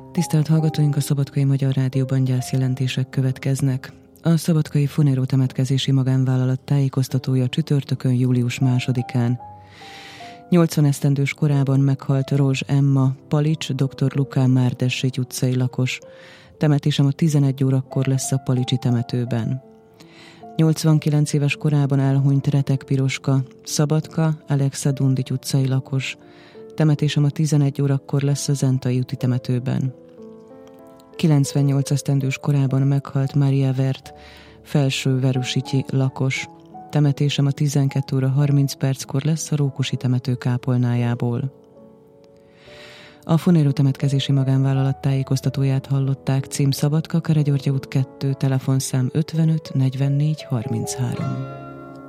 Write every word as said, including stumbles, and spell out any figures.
Tisztelt hallgatóink, a Szabadkai Magyar Rádióban gyászjelentések következnek. A Szabadkai Fonero temetkezési magánvállalat tájékoztatója csütörtökön, július másodikán. nyolcvan esztendős korában meghalt Rozs Emma, Palics, dr. Lukán Márdessy utcai lakos. Temetése ma tizenegy órakor lesz a palicsi temetőben. nyolcvankilenc éves korában elhunyt Retek Piroska, Szabadka, Alexa Dundics utcai lakos. Temetése ma tizenegy órakor lesz a Zentai úti temetőben. kilencvennyolc esztendős korában meghalt Mária Vert, Felsőverusityi lakos. Temetése ma tizenkét óra harminc perckor lesz a Rókusi temető kápolnájából. A Fonero temetkezési magánvállalat tájékoztatóját hallották. Cím Szabadka, Karagyörgye út kettő, telefonszám ötvenöt negyvennégy harminchárom.